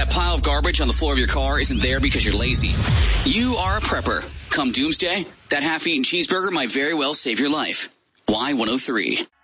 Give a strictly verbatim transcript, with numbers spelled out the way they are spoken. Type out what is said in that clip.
that pile of garbage on the floor of your car isn't there because you're lazy. You are a prepper. Come doomsday, that half-eaten cheeseburger might very well save your life. Y one oh three.